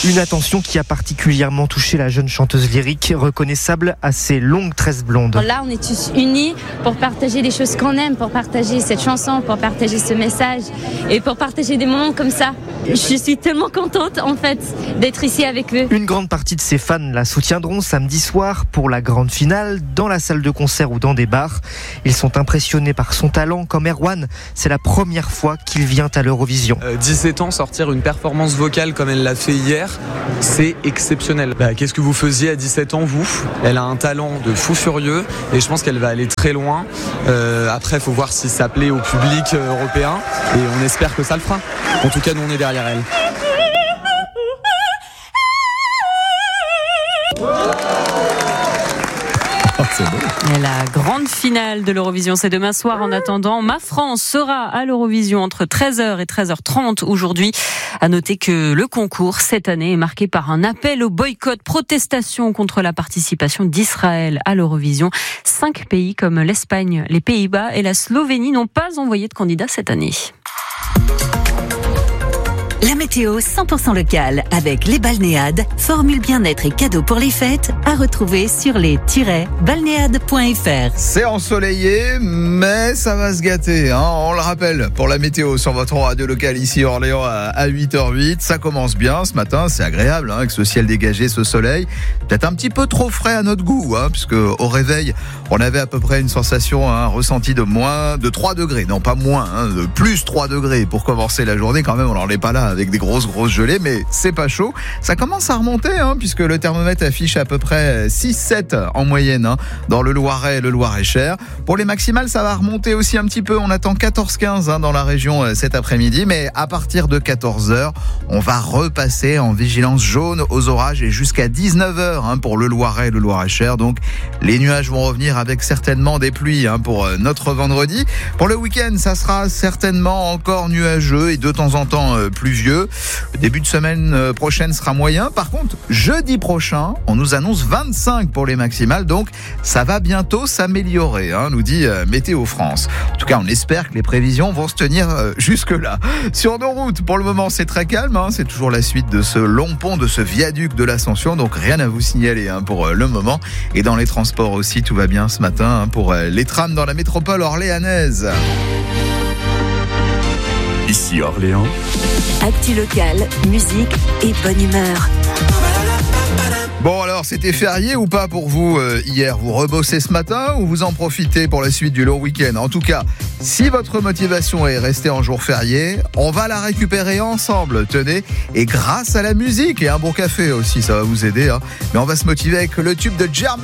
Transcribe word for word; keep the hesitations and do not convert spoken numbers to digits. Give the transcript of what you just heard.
Une attention qui a particulièrement touché la jeune chanteuse lyrique, reconnaissable à ses longues tresses blondes. Là, on est tous unis pour partager les choses qu'on aime, pour partager cette chanson, pour partager ce message et pour partager des moments comme ça. Je suis tellement contente, en fait, d'être ici avec eux. Une grande partie de ses fans la soutiendront samedi soir pour la grande finale, dans la salle de concert ou dans des bars. Ils sont impressionnés par son talent, comme Erwan. C'est la première fois qu'il vient à l'Eurovision. Euh, dix-sept ans, sortir une performance vocale comme elle l'a fait hier, c'est exceptionnel. Bah, qu'est-ce que vous faisiez à dix-sept ans, vous ? Elle a un talent de fou furieux et je pense qu'elle va aller très loin. Euh, après, il faut voir si ça plaît au public européen et on espère que ça le fera. En tout cas, nous, on est derrière elle. Et la grande finale de l'Eurovision, c'est demain soir. En attendant, Ma France sera à l'Eurovision entre treize heures et treize heures trente aujourd'hui. À noter que le concours, cette année, est marqué par un appel au boycott, protestation contre la participation d'Israël à l'Eurovision. Cinq pays comme l'Espagne, les Pays-Bas et la Slovénie n'ont pas envoyé de candidats cette année. La météo cent pour cent locale avec les balnéades, formule bien-être et cadeaux pour les fêtes à retrouver sur les tiret balnéades point f r. C'est ensoleillé, mais ça va se gâter, hein. On le rappelle pour la météo sur votre radio locale ici Orléans à huit heures huit. Ça commence bien ce matin, c'est agréable hein, avec ce ciel dégagé, ce soleil. Peut-être un petit peu trop frais à notre goût, hein, puisque au réveil, on avait à peu près une sensation, un ressenti de moins de trois degrés. Non, pas moins, hein, de plus trois degrés pour commencer la journée. Quand même, on n'en est pas là avec des grosses grosses gelées, mais c'est pas chaud. Ça commence à remonter, hein, puisque le thermomètre affiche à peu près six sept en moyenne hein, dans le Loiret et le Loir-et-Cher. Pour les maximales, ça va remonter aussi un petit peu. On attend quatorze quinze hein, dans la région euh, cet après-midi, mais à partir de quatorze heures, on va repasser en vigilance jaune aux orages et jusqu'à dix-neuf heures hein, pour le Loiret et le Loir-et-Cher. Donc les nuages vont revenir avec certainement des pluies hein, pour euh, notre vendredi. Pour le week-end, ça sera certainement encore nuageux et de temps en temps euh, pluvieux. Le début de semaine prochaine sera moyen. Par contre, jeudi prochain, on nous annonce vingt-cinq pour les maximales. Donc, ça va bientôt s'améliorer, hein, nous dit euh, Météo France. En tout cas, on espère que les prévisions vont se tenir euh, jusque-là. Sur nos routes, pour le moment, c'est très calme. Hein, c'est toujours la suite de ce long pont, de ce viaduc de l'Ascension. Donc, rien à vous signaler hein, pour euh, le moment. Et dans les transports aussi, tout va bien ce matin hein, pour euh, les trams dans la métropole orléanaise. Ici Orléans. Actu locale, musique et bonne humeur. Bon alors, c'était férié ou pas pour vous euh, hier ? Vous rebossez ce matin ou vous en profitez pour la suite du long week-end ? En tout cas, si votre motivation est restée en jour férié, on va la récupérer ensemble, tenez. Et grâce à la musique et un bon café aussi, ça va vous aider. Hein. Mais on va se motiver avec le tube de Jermaine.